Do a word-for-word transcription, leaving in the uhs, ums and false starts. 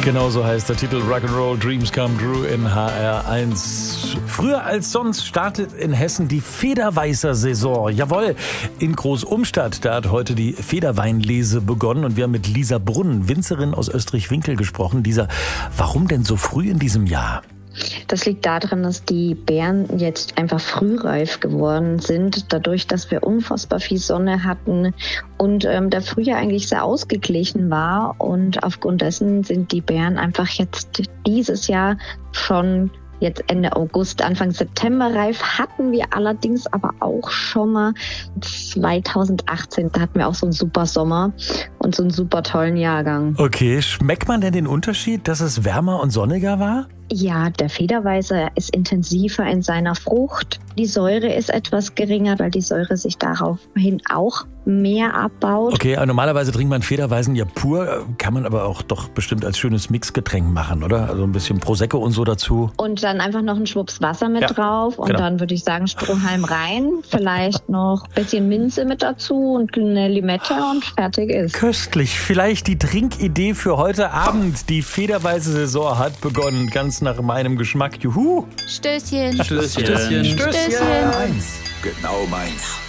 Genau so heißt der Titel Rock'n'Roll Dreams Come True in H R eins. Früher als sonst startet in Hessen die Federweißer-Saison. Jawohl, in Großumstadt, da hat heute die Federweinlese begonnen und wir haben mit Lisa Brunn, Winzerin aus Österreich-Winkel, gesprochen. Lisa, warum denn so früh in diesem Jahr? Das liegt daran, dass die Beeren jetzt einfach frühreif geworden sind, dadurch, dass wir unfassbar viel Sonne hatten und ähm, der Frühjahr eigentlich sehr ausgeglichen war. Und aufgrund dessen sind die Beeren einfach jetzt dieses Jahr schon jetzt Ende August, Anfang September reif, hatten wir allerdings aber auch schon mal zweitausendachtzehn. Da hatten wir auch so einen super Sommer und so einen super tollen Jahrgang. Okay, schmeckt man denn den Unterschied, dass es wärmer und sonniger war? Ja, der Federweißer ist intensiver in seiner Frucht. Die Säure ist etwas geringer, weil die Säure sich daraufhin auch mehr abbaut. Okay, aber normalerweise trinkt man Federweißen ja pur, kann man aber auch doch bestimmt als schönes Mixgetränk machen, oder? Also ein bisschen Prosecco und so dazu. Und dann einfach noch einen Schwupps Wasser mit ja, drauf und genau. Dann würde ich sagen Strohhalm rein, vielleicht noch ein bisschen Minze mit dazu und eine Limette und fertig ist. Köstlich. Vielleicht die Trinkidee für heute Abend. Die Federweiße Saison hat begonnen, ganz nach meinem Geschmack. Juhu! Stößchen. Stößchen. Stößchen. Stößchen. Eins, genau meins.